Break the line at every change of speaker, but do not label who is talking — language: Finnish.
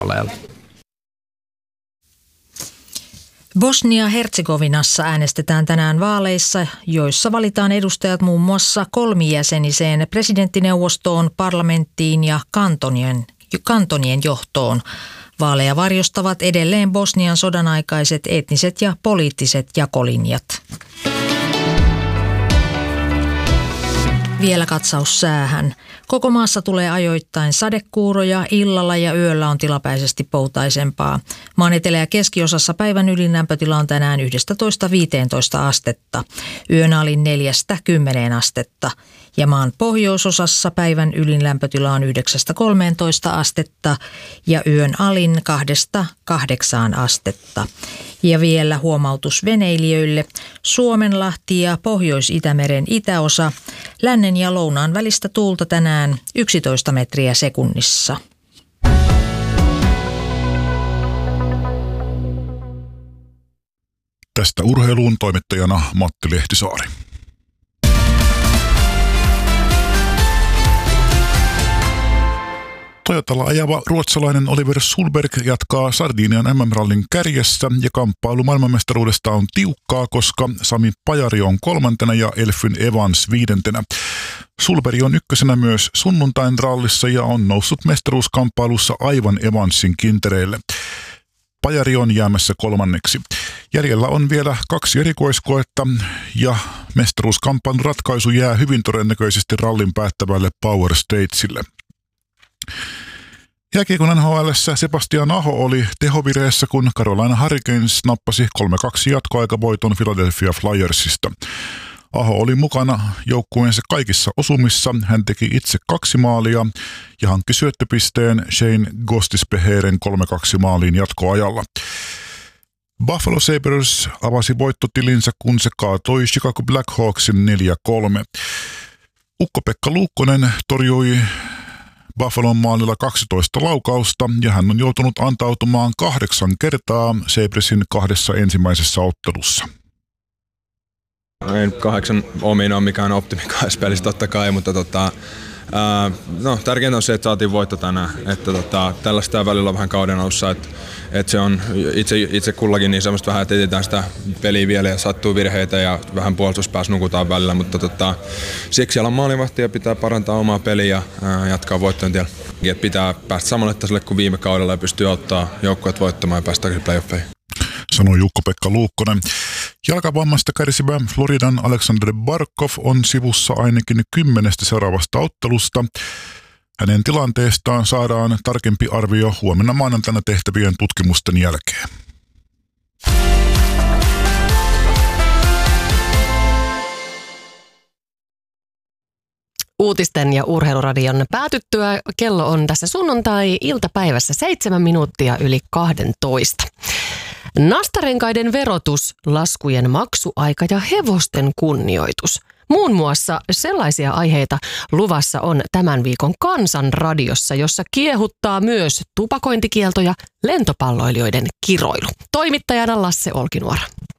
vaaleilla.
Bosnia-Herzegovinassa äänestetään tänään vaaleissa, joissa valitaan edustajat muun muassa kolmijäseniseen presidenttineuvostoon, parlamenttiin ja kantonien johtoon. Vaaleja varjostavat edelleen Bosnian sodanaikaiset etniset ja poliittiset jakolinjat. Vielä katsaus säähän. Koko maassa tulee ajoittain sadekuuroja, illalla ja yöllä on tilapäisesti poutaisempaa. Maan etelä- ja keskiosassa päivän ylinlämpötila on tänään 11–15 astetta, yön alin 4–10 astetta. Ja maan pohjoisosassa päivän ylinlämpötila on 9–13 astetta ja yön alin 2–8 astetta. Ja vielä huomautus veneilijöille. Suomenlahti ja Pohjois-Itämeren itäosa, lännen ja lounaan välistä tuulta tänään 11 metriä sekunnissa.
Tästä urheiluun toimittajana Matti Lehtisaari. Toyotalla ajava ruotsalainen Oliver Solberg jatkaa Sardinian MM-rallin kärjessä ja kamppailu maailmanmestaruudesta on tiukkaa, koska Sami Pajari on 3. ja Elfyn Evans 5. Solberg on 1. myös sunnuntain rallissa ja on noussut mestaruuskamppailussa aivan Evansin kintereille. Pajari on jäämässä 3. Jäljellä on vielä 2 erikoiskoetta ja mestaruuskamppailun ratkaisu jää hyvin todennäköisesti rallin päättävälle Power Stagelle. Jääkiekon NHL:ssä Sebastian Aho oli tehovireessä, kun Carolina Hurricanes nappasi 3-2 jatkoaikavoiton Philadelphia Flyersista. Aho oli mukana joukkueensa kaikissa osumissa. Hän teki itse 2 maalia ja hankki syöttöpisteen Shane Gostisbeheeren 3-2 maaliin jatkoajalla. Buffalo Sabres avasi voittotilinsä, kun se kaatoi Chicago Blackhawksin 4-3. Ukko-Pekka Luukkonen torjui Buffalon maalilla 12 laukausta ja hän on joutunut antautumaan 8 kertaa Sabresin 2 ensimmäisessä ottelussa.
Ei 8 omiin ole mikään optimi 2 pelissä totta kai, mutta tärkeintä on se, että saatiin voitto tänään. Että tällaista välillä on vähän kauden alussa, että se on itse kullakin niin semmoista vähän, että etsitään sitä peliä vielä ja sattuu virheitä ja vähän puolustuspäässä nukutaan välillä, mutta siksi siellä on maalivahti ja pitää parantaa omaa peliä ja jatkaa voittojen tiellä. Et pitää päästä samalle tasolle kuin viime kaudella ja pystyy auttaa joukkueet voittamaan ja päästä playoffeihin.
Sanoi Jukko-Pekka Luukkonen. Jalkavammasta kärsivä Floridan Alexander Barkov on sivussa ainakin 10 seuraavasta ottelusta. Hänen tilanteestaan saadaan tarkempi arvio huomenna maanantaina tehtävien tutkimusten jälkeen.
Uutisten ja urheiluradion päätyttyä kello on tässä sunnuntai-iltapäivässä 7 minuuttia yli 12. Nastarenkaiden verotus, laskujen maksuaika ja hevosten kunnioitus. Muun muassa sellaisia aiheita luvassa on tämän viikon Kansanradiossa, jossa kiehuttaa myös tupakointikielto ja lentopalloilijoiden kiroilu. Toimittajana Lasse Olkinuora.